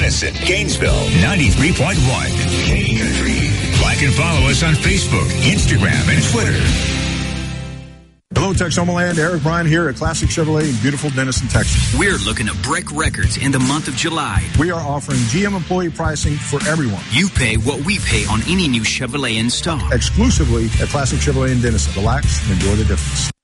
Denison, Gainesville, 93.1 K Country. Like and follow us on Facebook, Instagram, and Twitter. Hello, Texomaland. Eric Bryan here at Classic Chevrolet in beautiful Denison, Texas. We're looking to break records in the month of July. We are offering GM employee pricing for everyone. You pay what we pay on any new Chevrolet in stock. Exclusively at Classic Chevrolet in Denison. Relax and enjoy the difference.